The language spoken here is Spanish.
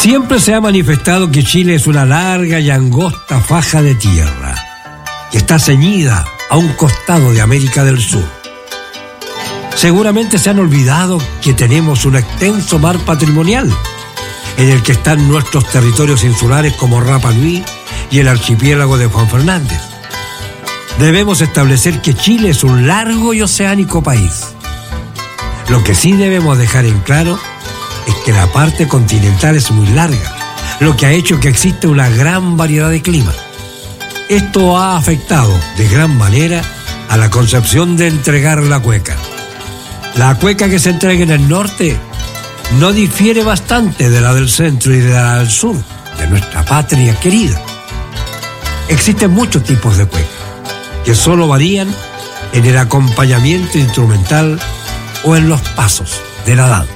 Siempre se ha manifestado que Chile es una larga y angosta faja de tierra, que está ceñida a un costado de América del Sur. Seguramente se han olvidado que tenemos un extenso mar patrimonial, en el que están nuestros territorios insulares como Rapa Nui y el archipiélago de Juan Fernández. Debemos establecer que Chile es un largo y oceánico país. Lo que sí debemos dejar en claro es que la parte continental es muy larga, lo que ha hecho que exista una gran variedad de climas. Esto ha afectado de gran manera a la concepción de entregar la cueca. La cueca que se entrega en el norte no difiere bastante de la del centro y de la del sur, de nuestra patria querida. Existen muchos tipos de cueca, que solo varían en el acompañamiento instrumental o en los pasos de la danza.